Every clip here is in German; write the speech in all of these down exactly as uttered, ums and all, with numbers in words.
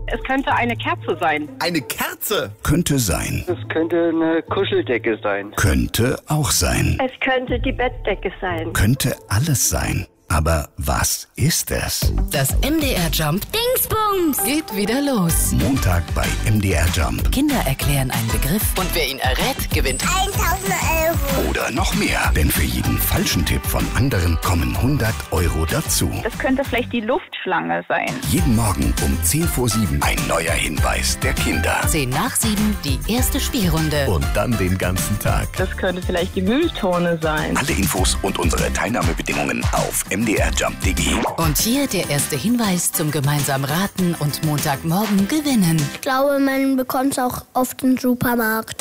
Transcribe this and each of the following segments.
Es könnte eine Kerze sein. Eine Kerze? Könnte sein. Es könnte eine Kuscheldecke sein. Könnte auch sein. Es könnte die Bettdecke sein. Könnte alles sein. Aber was ist es? Das M D R Jump Dingsbums geht wieder los. Montag bei M D R Jump. Kinder erklären einen Begriff und wer ihn errät, gewinnt tausend Euro. Oder noch mehr. Denn für jeden falschen Tipp von anderen kommen hundert Euro dazu. Das könnte vielleicht die Luftschlange sein. Jeden Morgen um zehn vor sieben ein neuer Hinweis der Kinder. zehn nach sieben die erste Spielrunde. Und dann den ganzen Tag. Das könnte vielleicht die Mülltonne sein. Alle Infos und unsere Teilnahmebedingungen auf m d r jump punkt d e. Und hier der erste Hinweis zum gemeinsam Raten und Montagmorgen gewinnen. Ich glaube, man bekommt es auch auf den Supermarkt.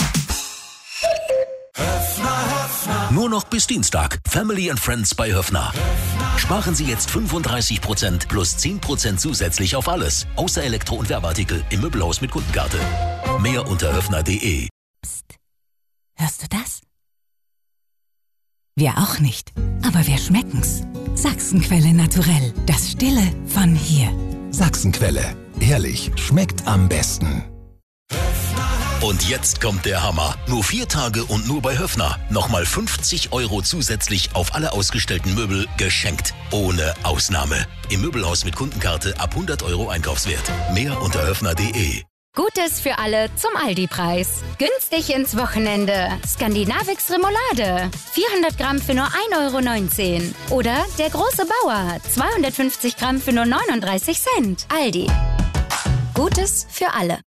Nur noch bis Dienstag. Family and Friends bei Höffner. Sparen Sie jetzt fünfunddreißig Prozent plus zehn Prozent zusätzlich auf alles. Außer Elektro- und Werbeartikel im Möbelhaus mit Kundenkarte. Mehr unter höffner punkt d e. Psst. Hörst du das? Wir auch nicht. Aber wir schmecken's. Sachsenquelle Naturell. Das Stille von hier. Sachsenquelle. Ehrlich, schmeckt am besten. Und jetzt kommt der Hammer. Nur vier Tage und nur bei Höffner. Nochmal fünfzig Euro zusätzlich auf alle ausgestellten Möbel geschenkt. Ohne Ausnahme. Im Möbelhaus mit Kundenkarte ab hundert Euro Einkaufswert. Mehr unter höffner punkt d e. Gutes für alle zum Aldi-Preis. Günstig ins Wochenende. Skandinavix Remoulade. vierhundert Gramm für nur ein Euro neunzehn. Oder der große Bauer. zweihundertfünfzig Gramm für nur neununddreißig Cent. Aldi. Gutes für alle.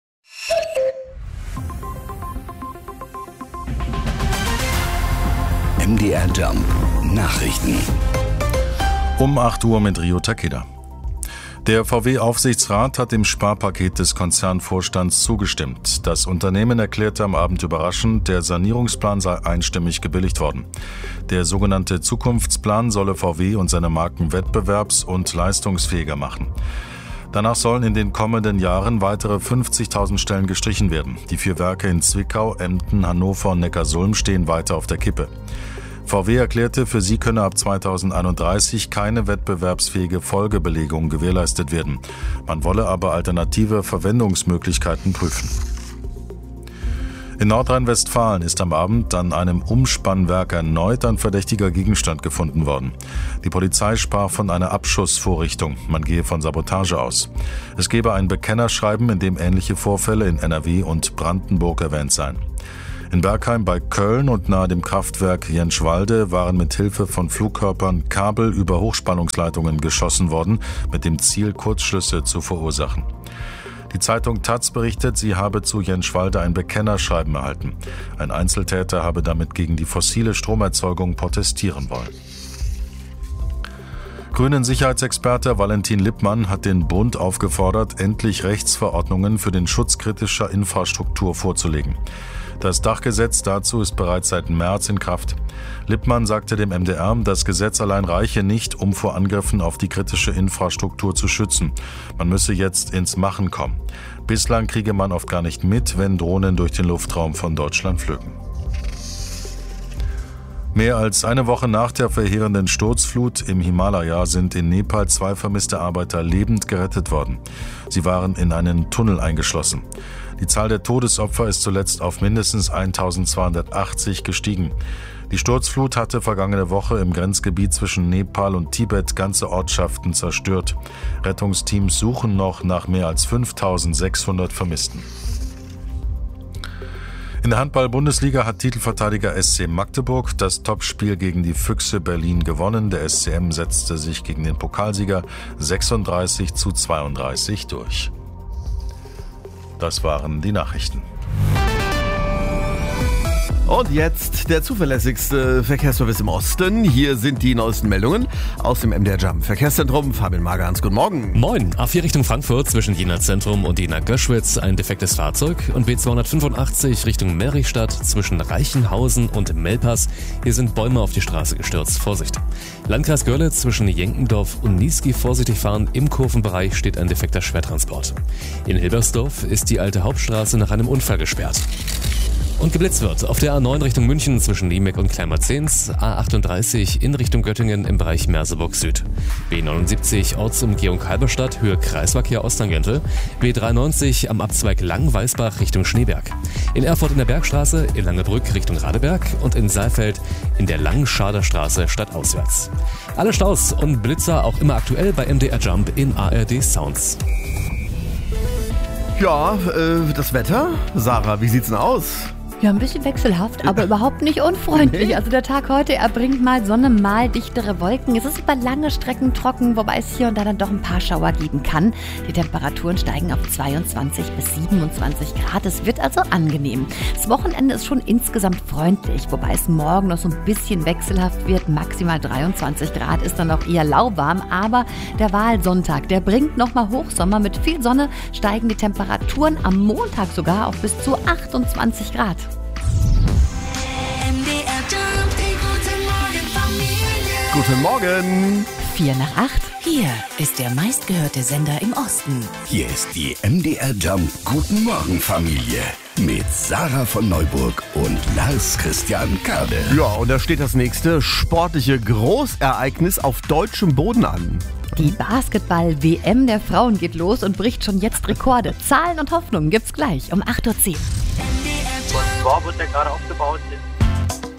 M D R Jump. Nachrichten. Um acht Uhr mit Rio Takeda. Der V W-Aufsichtsrat hat dem Sparpaket des Konzernvorstands zugestimmt. Das Unternehmen erklärte am Abend überraschend, der Sanierungsplan sei einstimmig gebilligt worden. Der sogenannte Zukunftsplan solle V W und seine Marken wettbewerbs- und leistungsfähiger machen. Danach sollen in den kommenden Jahren weitere fünfzigtausend Stellen gestrichen werden. Die vier Werke in Zwickau, Emden, Hannover und Neckarsulm stehen weiter auf der Kippe. V W erklärte, für sie könne ab zweitausendeinunddreißig keine wettbewerbsfähige Folgebelegung gewährleistet werden. Man wolle aber alternative Verwendungsmöglichkeiten prüfen. In Nordrhein-Westfalen ist am Abend an einem Umspannwerk erneut ein verdächtiger Gegenstand gefunden worden. Die Polizei sprach von einer Abschussvorrichtung. Man gehe von Sabotage aus. Es gebe ein Bekennerschreiben, in dem ähnliche Vorfälle in N R W und Brandenburg erwähnt seien. In Bergheim bei Köln und nahe dem Kraftwerk Jenschwalde waren mit Hilfe von Flugkörpern Kabel über Hochspannungsleitungen geschossen worden, mit dem Ziel, Kurzschlüsse zu verursachen. Die Zeitung Taz berichtet, sie habe zu Jenschwalde ein Bekennerschreiben erhalten. Ein Einzeltäter habe damit gegen die fossile Stromerzeugung protestieren wollen. Grünen Sicherheitsexperte Valentin Lippmann hat den Bund aufgefordert, endlich Rechtsverordnungen für den Schutz kritischer Infrastruktur vorzulegen. Das Dachgesetz dazu ist bereits seit März in Kraft. Lippmann sagte dem M D R, das Gesetz allein reiche nicht, um vor Angriffen auf die kritische Infrastruktur zu schützen. Man müsse jetzt ins Machen kommen. Bislang kriege man oft gar nicht mit, wenn Drohnen durch den Luftraum von Deutschland flögen. Mehr als eine Woche nach der verheerenden Sturzflut im Himalaya sind in Nepal zwei vermisste Arbeiter lebend gerettet worden. Sie waren in einen Tunnel eingeschlossen. Die Zahl der Todesopfer ist zuletzt auf mindestens eintausendzweihundertachtzig gestiegen. Die Sturzflut hatte vergangene Woche im Grenzgebiet zwischen Nepal und Tibet ganze Ortschaften zerstört. Rettungsteams suchen noch nach mehr als fünftausendsechshundert Vermissten. In der Handball-Bundesliga hat Titelverteidiger S C Magdeburg das Topspiel gegen die Füchse Berlin gewonnen. Der S C M setzte sich gegen den Pokalsieger sechsunddreißig zu zweiunddreißig durch. Das waren die Nachrichten. Und jetzt der zuverlässigste Verkehrsservice im Osten. Hier sind die neuesten Meldungen aus dem M D R Jump Verkehrszentrum. Fabian Magerhans, guten Morgen. Moin. A vier Richtung Frankfurt zwischen Jena Zentrum und Jena Göschwitz ein defektes Fahrzeug. Und B zweihundertfünfundachtzig Richtung Merichstadt zwischen Reichenhausen und Melpass. Hier sind Bäume auf die Straße gestürzt. Vorsicht. Landkreis Görlitz zwischen Jenkendorf und Niesky vorsichtig fahren. Im Kurvenbereich steht ein defekter Schwertransport. In Hilbersdorf ist die alte Hauptstraße nach einem Unfall gesperrt. Und geblitzt wird auf der A neun Richtung München zwischen Liemeck und Kleinmarzens, A achtunddreißig in Richtung Göttingen im Bereich Merseburg Süd, B neunundsiebzig Ortsumgehung Halberstadt, Höhe Kreisverkehr Osttangente, B dreiundneunzig am Abzweig Langenweisbach Richtung Schneeberg, in Erfurt in der Bergstraße, in Langebrück Richtung Radeberg und in Saalfeld in der Langen-Schader Straße stadtauswärts. Alle Staus und Blitzer auch immer aktuell bei M D R Jump in A R D Sounds. Ja, äh, das Wetter? Sarah, wie sieht's denn aus? Ja, ein bisschen wechselhaft, aber überhaupt nicht unfreundlich. Nee. Also der Tag heute, er bringt mal Sonne, mal dichtere Wolken. Es ist über lange Strecken trocken, wobei es hier und da dann doch ein paar Schauer geben kann. Die Temperaturen steigen auf zweiundzwanzig bis siebenundzwanzig Grad. Es wird also angenehm. Das Wochenende ist schon insgesamt freundlich, wobei es morgen noch so ein bisschen wechselhaft wird. Maximal dreiundzwanzig Grad ist dann noch eher lauwarm, aber der Wahlsonntag, der bringt nochmal Hochsommer. Mit viel Sonne steigen die Temperaturen am Montag sogar auf bis zu achtundzwanzig Grad. Guten Morgen. Vier nach acht. Hier ist der meistgehörte Sender im Osten. Hier ist die M D R Jump Guten Morgen Familie mit Sarah von Neuburg und Lars Christian Kade. Ja, und da steht das nächste sportliche Großereignis auf deutschem Boden an. Die Basketball-W M der Frauen geht los und bricht schon jetzt Rekorde. Zahlen und Hoffnungen gibt's gleich um acht Uhr zehn. Und zwar wird der gerade aufgebaut in